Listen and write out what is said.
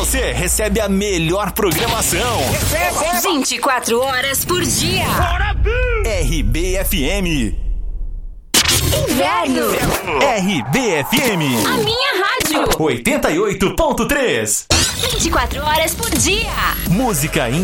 você recebe a melhor programação. 24 horas por dia. RBFM. Inverno. RBFM. A minha rádio. 88.3. 24 horas por dia. Música